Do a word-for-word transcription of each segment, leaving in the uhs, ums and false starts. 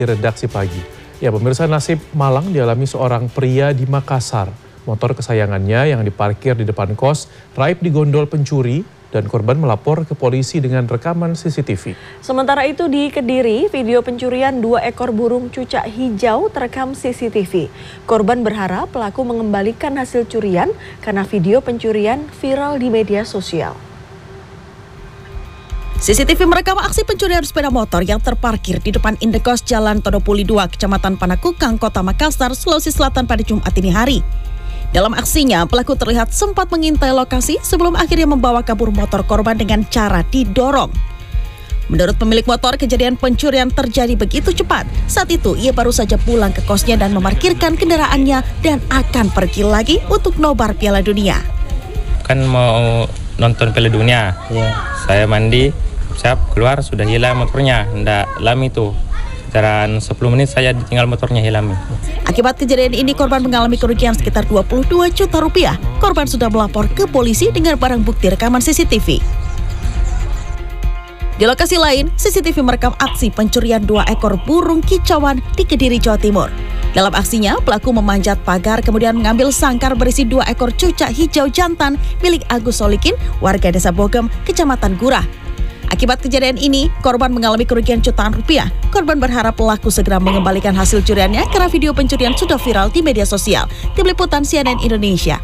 di redaksi pagi. Ya, pemirsa, nasib malang dialami seorang pria di Makassar. Motor kesayangannya yang diparkir di depan kos raib digondol pencuri dan korban melapor ke polisi dengan rekaman C C T V. Sementara itu di Kediri, video pencurian dua ekor burung cucak hijau terekam C C T V. Korban berharap pelaku mengembalikan hasil curian karena video pencurian viral di media sosial. C C T V merekam aksi pencurian sepeda motor yang terparkir di depan Indekos Jalan Todopuli dua, Kecamatan Panakukang, Kota Makassar, Sulawesi Selatan pada Jumat dini hari. Dalam aksinya, pelaku terlihat sempat mengintai lokasi sebelum akhirnya membawa kabur motor korban dengan cara didorong. Menurut pemilik motor, kejadian pencurian terjadi begitu cepat. Saat itu, ia baru saja pulang ke kosnya dan memarkirkan kendaraannya dan akan pergi lagi untuk nobar Piala Dunia. Kan mau nonton Piala Dunia, ya. Saya mandi, siap keluar, sudah hilang motornya, ndak lami tuh. Sekitaran sepuluh menit saya ditinggal motornya hilang. Akibat kejadian ini, korban mengalami kerugian sekitar dua puluh dua juta rupiah. Korban sudah melapor ke polisi dengan barang bukti rekaman C C T V. Di lokasi lain, C C T V merekam aksi pencurian dua ekor burung kicauan di Kediri, Jawa Timur. Dalam aksinya, pelaku memanjat pagar kemudian mengambil sangkar berisi dua ekor cucak hijau jantan milik Agus Solikin, warga Desa Bogem, Kecamatan Gurah. Akibat kejadian ini, korban mengalami kerugian jutaan rupiah. Korban berharap pelaku segera mengembalikan hasil curiannya karena video pencurian sudah viral di media sosial. Tim Liputan C N N Indonesia.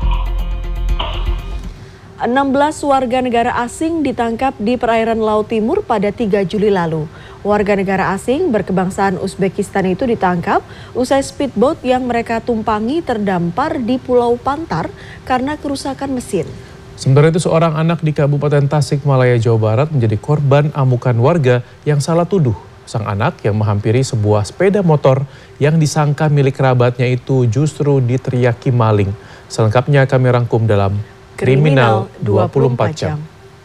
enam belas warga negara asing ditangkap di perairan Laut Timur pada tiga Juli lalu. Warga negara asing berkebangsaan Uzbekistan itu ditangkap usai speedboat yang mereka tumpangi terdampar di Pulau Pantar karena kerusakan mesin. Sementara itu, seorang anak di Kabupaten Tasikmalaya, Jawa Barat menjadi korban amukan warga yang salah tuduh. Sang anak yang menghampiri sebuah sepeda motor yang disangka milik kerabatnya itu justru diteriaki maling. Selengkapnya kami rangkum dalam Kriminal dua puluh empat jam.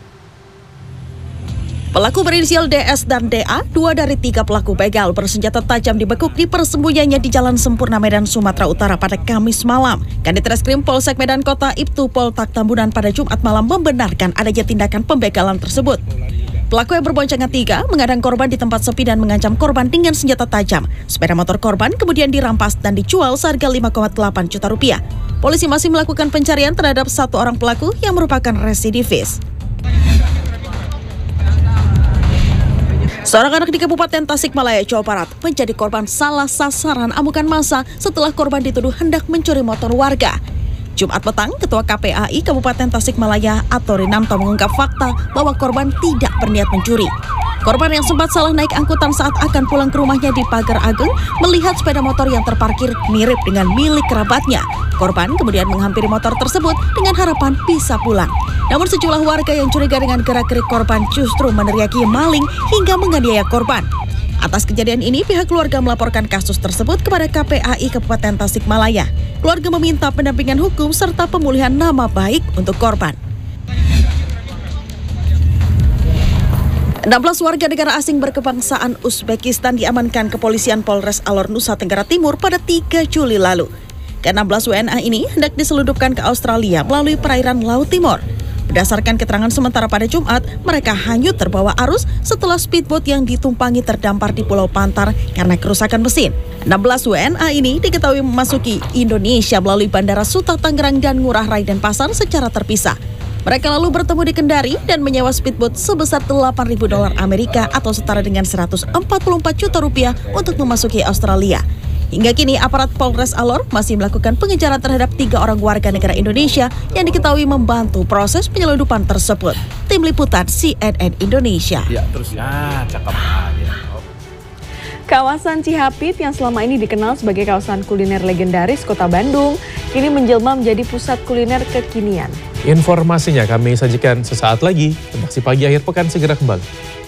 Pelaku berinisial D S dan D A, dua dari tiga pelaku begal bersenjata tajam dibekuk di persembunyiannya di Jalan Sempurna, Medan, Sumatera Utara pada Kamis malam. Kanit Reskrim Polsek Medan Kota Ibtu Poltak Tambunan pada Jumat malam membenarkan adanya tindakan pembegalan tersebut. Pelaku yang berboncengan tiga mengadang korban di tempat sepi dan mengancam korban dengan senjata tajam. Sepeda motor korban kemudian dirampas dan dijual seharga lima koma delapan juta rupiah. Polisi masih melakukan pencarian terhadap satu orang pelaku yang merupakan residivis. Seorang anak di Kabupaten Tasikmalaya, Jawa Barat menjadi korban salah sasaran amukan massa setelah korban dituduh hendak mencuri motor warga. Jumat petang, Ketua K P A I Kabupaten Tasikmalaya atau Rinanto mengungkap fakta bahwa korban tidak berniat mencuri. Korban yang sempat salah naik angkutan saat akan pulang ke rumahnya di Pagar Ageng melihat sepeda motor yang terparkir mirip dengan milik kerabatnya. Korban kemudian menghampiri motor tersebut dengan harapan bisa pulang. Namun sejumlah warga yang curiga dengan gerak-gerik korban justru meneriaki maling hingga menganiaya korban. Atas kejadian ini, pihak keluarga melaporkan kasus tersebut kepada K P A I Kabupaten Tasikmalaya. Keluarga meminta pendampingan hukum serta pemulihan nama baik untuk korban. enam belas warga negara asing berkebangsaan Uzbekistan diamankan kepolisian Polres Alor, Nusa Tenggara Timur pada tiga Juli lalu. ke enam belas W N A ini hendak diselundupkan ke Australia melalui perairan Laut Timur. Berdasarkan keterangan sementara pada Jumat, mereka hanyut terbawa arus setelah speedboat yang ditumpangi terdampar di Pulau Pantar karena kerusakan mesin. enam belas W N A ini diketahui memasuki Indonesia melalui Bandara Suta Tangerang dan Ngurah Rai Denpasar secara terpisah. Mereka lalu bertemu di Kendari dan menyewa speedboat sebesar delapan ribu dolar Amerika atau setara dengan seratus empat puluh empat juta rupiah untuk memasuki Australia. Hingga kini aparat Polres Alor masih melakukan pengejaran terhadap tiga orang warga negara Indonesia yang diketahui membantu proses penyelundupan tersebut. Tim Liputan C N N Indonesia. Ya, terus ya, cakep aja. Kawasan Cihapit yang selama ini dikenal sebagai kawasan kuliner legendaris Kota Bandung, kini menjelma menjadi pusat kuliner kekinian. Informasinya kami sajikan sesaat lagi. Redaksi Pagi akhir pekan segera kembali.